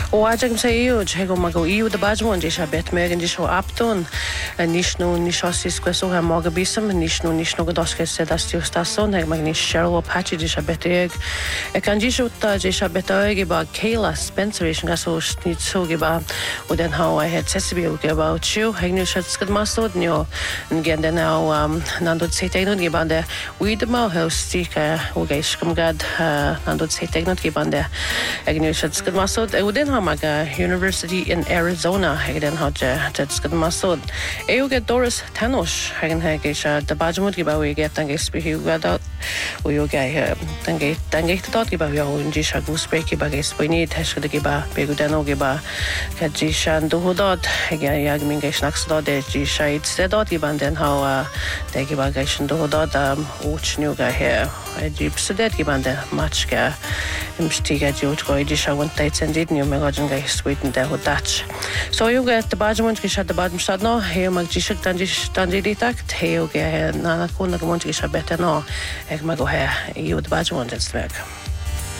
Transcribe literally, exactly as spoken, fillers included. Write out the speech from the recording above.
O ajag sa iyo, chego mago iyo da bajmon je shabet megen je sho apton, nishno nishosis kweso ha mogabisam, nishno nishno godoske se dastio stason, heg magni Cheryl Patchy je shabet eg. E kan je shota je shabet eg ba Kayla Spencer is gaso snit so geba, og den how I had sesibio geba chu, heg nu shat skad masod nyo, ngen den now um nando setegno geba de with ma host stika og geish kumgad nando setegno geba de eg nu shat skad masod e den ha maga University in Arizona heg den ha je shat skad masod e og Doris Tanosh hegen heg is de bajmod geba we get dan geis bi gada og yo gei dan gei dan gei tot geba yo unji shagu spreki ba geis bini tashkada geba begu dano geba kaji shan do hodot heg yag min geish naksdod de ji shait sedot geba den ha de geba geish do hodot um uch nu ga he ji sedet geba de matchka im stiga ji uch go ji shawon tait sendit nu megajin geish sweden de hodach so yo get de bajmon ki shad de bajm shad no he mag ji shak dan ji dan ji ditak theo ge na na kun na mon ji shabet no ek mago he yo de bajmon just weg